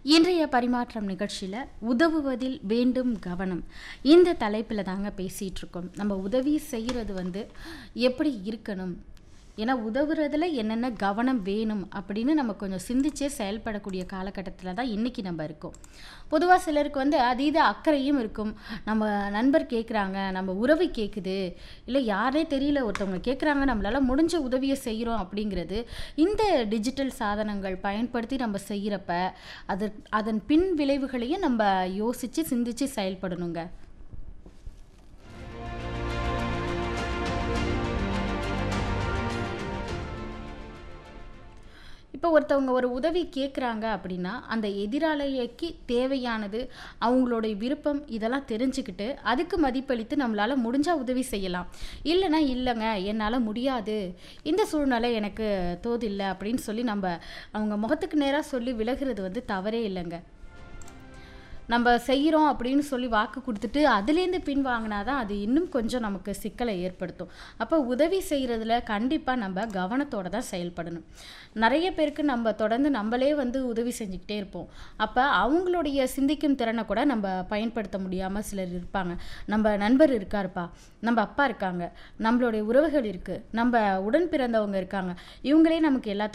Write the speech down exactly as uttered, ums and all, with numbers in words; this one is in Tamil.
இன்றைய பரிமாற்றம் நிகழ்ச்சியில் உதவுவதில் வேண்டும் கவனம் இந்த தலைப்பில் தாங்க பேசிகிட்டு இருக்கோம். நம்ம உதவி செய்கிறது வந்து எப்படி இருக்கணும், ஏன்னா உதவுறதுல என்னென்ன கவனம் வேணும் அப்படின்னு நம்ம கொஞ்சம் சிந்திச்சே செயல்படக்கூடிய காலகட்டத்தில் தான் இன்றைக்கி நம்ம இருக்கோம். பொதுவாக சிலருக்கு வந்து அதீத அக்கறையும் இருக்கும். நம்ம நண்பர் கேட்குறாங்க, நம்ம உறவு கேட்குது, இல்லை யாரே தெரியல ஒருத்தவங்க கேட்குறாங்க, நம்மளால் முடிஞ்ச உதவியை செய்கிறோம் அப்படிங்கிறது இந்த டிஜிட்டல் சாதனங்கள் பயன்படுத்தி நம்ம செய்கிறப்ப அது அதன் பின் விளைவுகளையும் நம்ம யோசித்து சிந்தித்து செயல்படணுங்க. இப்போ ஒருத்தவங்க ஒரு உதவி கேட்குறாங்க அப்படின்னா அந்த எதிராளிக்கு தேவையானது அவங்களுடைய விருப்பம் இதெல்லாம் தெரிஞ்சுக்கிட்டு அதுக்கு மதிப்பளித்து நம்மளால் முடிஞ்சால் உதவி செய்யலாம். இல்லைன்னா இல்லைங்க என்னால் முடியாது, இந்த சூழ்நிலை எனக்கு தோதில்லை அப்படின்னு சொல்லி நம்ம அவங்க முகத்துக்கு நேராக சொல்லி விலகிறது வந்து தவறே இல்லைங்க. நம்ம செய்கிறோம் அப்படின்னு சொல்லி வாக்கு கொடுத்துட்டு அதுலேருந்து பின் வாங்கினா தான் அது இன்னும் கொஞ்சம் நமக்கு சிக்கலை ஏற்படுத்தும். அப்போ உதவி செய்கிறதுல கண்டிப்பாக நம்ம கவனத்தோடு தான் செயல்படணும். நிறைய பேருக்கு நம்ம தொடர்ந்து நம்மளே வந்து உதவி செஞ்சுக்கிட்டே இருப்போம். அப்போ அவங்களுடைய சிந்திக்கும் திறனை கூட நம்ம பயன்படுத்த முடியாமல் சிலர் இருப்பாங்க. நம்ம நண்பர் இருக்காருப்பா, நம்ம அப்பா இருக்காங்க, நம்மளுடைய உறவுகள் இருக்குது, நம்ம உடன் பிறந்தவங்க இருக்காங்க, இவங்களே நமக்கு எல்லாத்துக்கும்